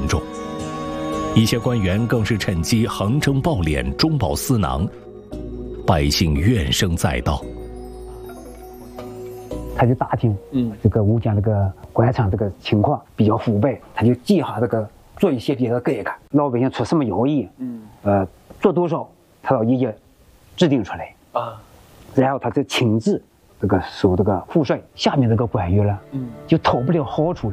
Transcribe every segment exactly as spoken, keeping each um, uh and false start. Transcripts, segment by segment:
重。一些官员更是趁机横征暴敛，中饱私囊，百姓怨声载道。 他就打听，嗯，这个吴江这个官场这个情况比较腐败，他就计划这个做一些别的改革，老百姓出什么徭役，嗯，呃，做多少，他要一一制定出来啊，然后他就亲自这个收这个赋税，下面这个官员了，嗯，就讨不了好处了。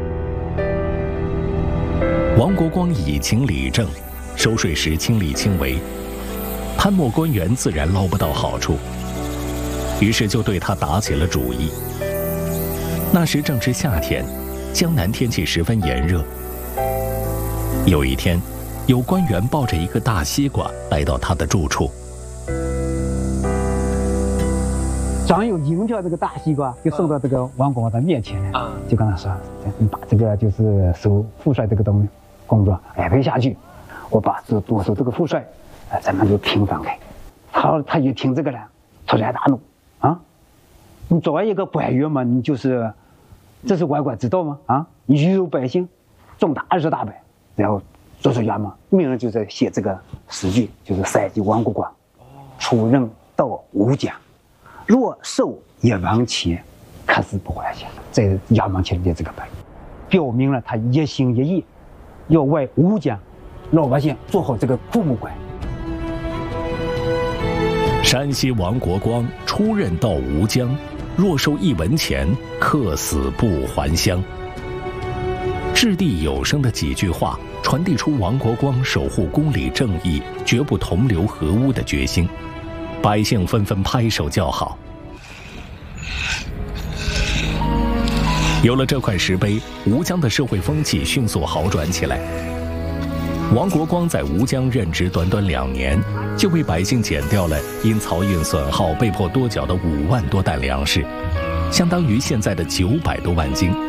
王国光以情理政，收税时亲力亲为，贪墨官员自然捞不到好处。于是就对他打起了主意。那时正值夏天，江南天气十分炎热。有一天，有官员抱着一个大西瓜来到他的住处， 张有迎着这个大西瓜就送到这个王国光的面前了，就跟他说：“你把这个就是收赋税这个东工作安排下去，我把这多收这个赋税，呃，咱们就平分开。”他他一听这个了，突然大怒。啊，你作为一个官员嘛，你就是，这是外官知道吗？啊，你侮辱百姓，重大事大败，然后做出衙门，命人就在写这个诗句，就是塞及王国光，出任到吴江，若受一文钱，可是不还下，在衙门前列这个本，表明了他一心一意，要为吴江老百姓做好这个父母官。 山西王国光出任到吴江，若收一文钱，客死不还乡。掷地有声的几句话，传递出王国光守护公理正义、绝不同流合污的决心。百姓纷纷拍手叫好。有了这块石碑，吴江的社会风气迅速好转起来。王国光在吴江任职短短两年，就为百姓减掉了因漕运损耗被迫多缴的五万多担粮食，相当于现在的九百多万斤。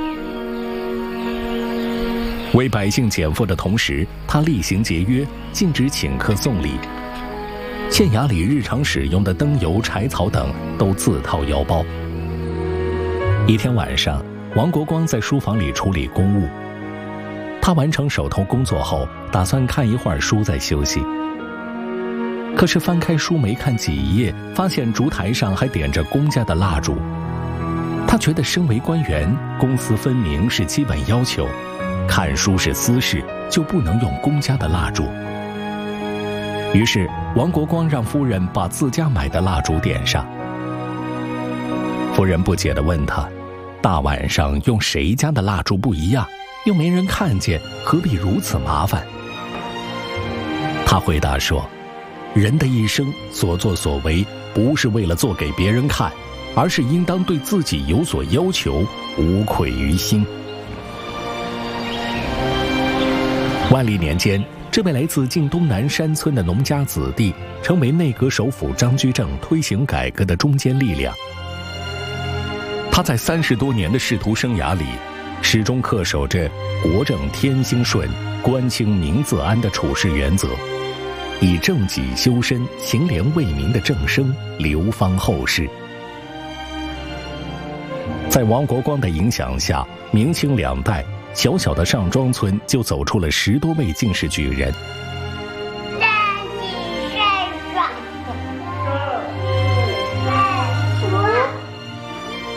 为百姓减负的同时，他厉行节约，禁止请客送礼。县衙里日常使用的灯油、柴草等都自掏腰包。一天晚上，王国光在书房里处理公务。他完成手头工作后，打算看一会儿书再休息。可是翻开书没看几页，发现烛台上还点着公家的蜡烛。他觉得身为官员，公私分明是基本要求，看书是私事，就不能用公家的蜡烛。于是王国光让夫人把自家买的蜡烛点上。夫人不解地问他，大晚上用谁家的蜡烛不一样，又没人看见，何必如此麻烦？他回答说，人的一生所作所为，不是为了做给别人看，而是应当对自己有所要求，无愧于心。万历年间，这位来自晋东南山村的农家子弟，成为内阁首辅张居正推行改革的中坚力量。他在三十多年的仕途生涯里，始终恪守着国正天兴顺、官清民自安的处事原则，以正己修身、行廉为民的正声流芳后世。在王国光的影响下，明清两代小小的上庄村就走出了十多位进士举人，